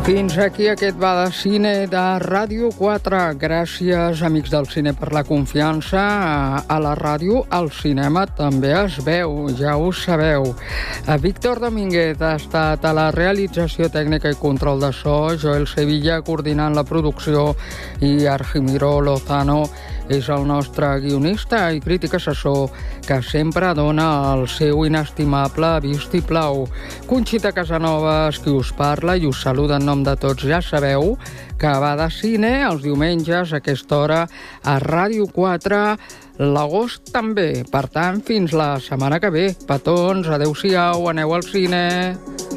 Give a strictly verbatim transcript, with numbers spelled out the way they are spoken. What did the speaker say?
Fins aquí aquest va de cine de Ràdio quatre. Gràcies, amics del cine, per la confiança. A la ràdio, al cinema també es veu, ja ho sabeu. Víctor Domínguez ha estat a la realització tècnica i control de so, Joel Sevilla coordinant la producció i Argimiro Lozano és el nostre guionista i crític assessor que sempre dona el seu inestimable vistiplau. Conxita Casanovas, qui us parla i us saluda en nom de tots. Ja sabeu que va de cine els diumenges a aquesta hora a Ràdio quatre, l'agost també. Per tant, fins la setmana que ve. Petons, adeu-siau, aneu al cine.